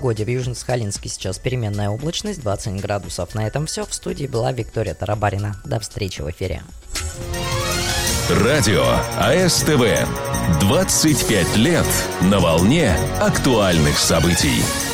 погоде. В Южно-Сахалинске сейчас переменная облачность, 20 градусов. На этом все. В студии была Виктория Тарабарина. До встречи в эфире. Радио АСТВ. 25 лет на волне актуальных событий.